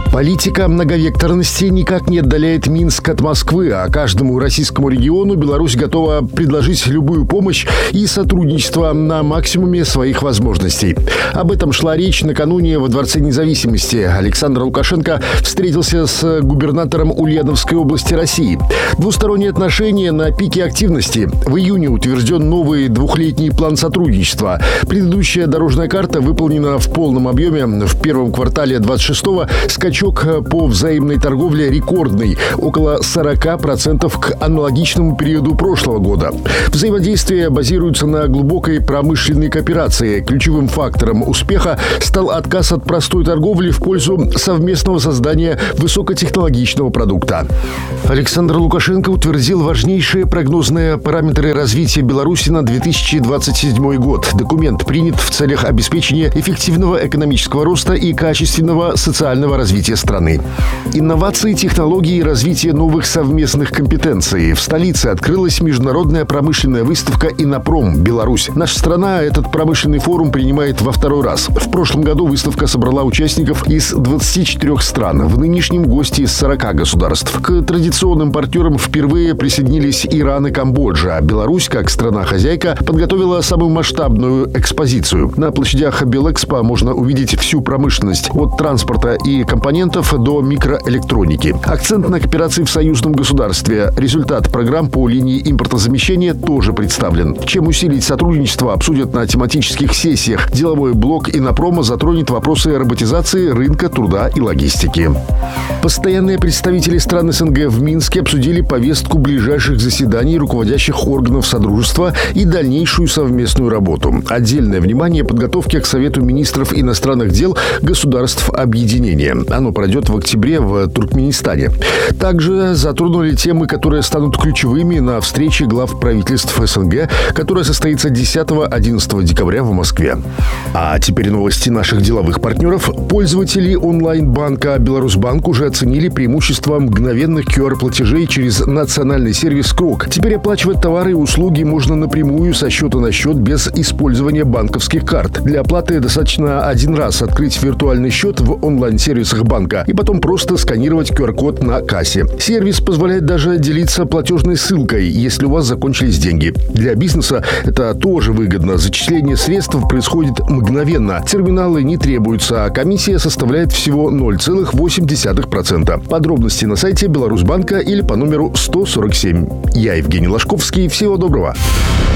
Политика многовекторности никак не отдаляет Минск от Москвы, а каждому российскому региону Беларусь готова предложить любую помощь и сотрудничество на максимуме своих возможностей. Об этом шла речь накануне во Дворце независимости. Александр Лукашенко встретился с губернатором Ульяновской области России. Двусторонние отношения на пике активности. В июне утвержден новый двухлетний план сотрудничества. Предыдущая дорожная карта выполнена в полном объеме. В первом квартале 26-го скачок по взаимной торговле рекордный – около 40% к аналогичному периоду прошлого года. Взаимодействие базируется на глубокой промышленной кооперации. Ключевым фактором успеха стал отказ от простой торговли в пользу совместного создания высокотехнологичного продукта. Александр Лукашенко утвердил важнейшие прогнозные параметры развития Беларуси на 2027 год. Документ принят в целях обеспечения эффективного экономического роста и качественного социального развития страны. Инновации, технологии и развитие новых совместных компетенций. В столице открылась международная промышленная выставка «Иннопром. Беларусь». Наша страна этот промышленный форум принимает во второй раз. В прошлом году выставка собрала участников из 24 стран. В нынешнем гости из 40 государств. К традиционным партнерам впервые присоединились Иран и Камбоджа. Беларусь, как страна-хозяйка, подготовила самую масштабную экспозицию. На площадях Белэкспо можно увидеть всю промышленность. От транспорта и компонентов до микроэлектроники. Акцент на кооперации в союзном государстве. Результат программ по линии импортозамещения тоже представлен. Чем усилить сотрудничество, обсудят на тематических сессиях. Деловой блок Иннопрома затронет вопросы роботизации, рынка труда и логистики. Постоянные представители стран СНГ в Минске обсудили повестку ближайших заседаний руководящих органов Содружества и дальнейшую совместную работу. Отдельное внимание подготовке к Совету министров иностранных дел государств объединения. Оно пройдет в октябре в Туркменистане. Также затронули темы, которые станут ключевыми на встрече глав правительств СНГ, которая состоится 10-11 декабря в Москве. А теперь новости наших деловых партнеров. Пользователи онлайн-банка «Беларусьбанк» уже оценили преимущество мгновенных QR-платежей через национальный сервис «Крок». Теперь оплачивать товары и услуги можно напрямую со счета на счет без использования банковских карт. Для оплаты достаточно один раз открыть виртуальный счет в онлайн-сервисах банка и потом просто сканировать QR-код на кассе. Сервис позволяет даже делиться платежной ссылкой, если у вас закончились деньги. Для бизнеса это тоже выгодно. Зачисление средств происходит мгновенно. Терминалы не требуются, а комиссия составляет всего 0,8%. Подробности на сайте Беларусьбанка или по номеру 147. Я Евгений Ложковский. Всего доброго.